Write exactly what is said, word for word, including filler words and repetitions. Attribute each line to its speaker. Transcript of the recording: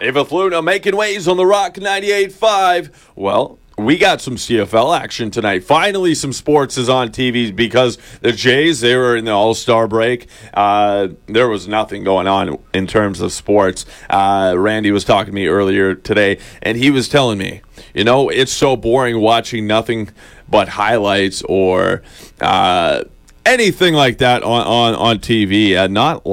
Speaker 1: David Luna making waves on the Rock ninety-eight point five. Well, we got some C F L action tonight. Finally, some sports is on T V because the Jays, they were in the All-Star break. Uh, there was nothing going on in terms of sports. Uh, Randy was talking to me earlier today, and he was telling me, you know, it's so boring watching nothing but highlights or uh, anything like that on, on, on T V. Uh, not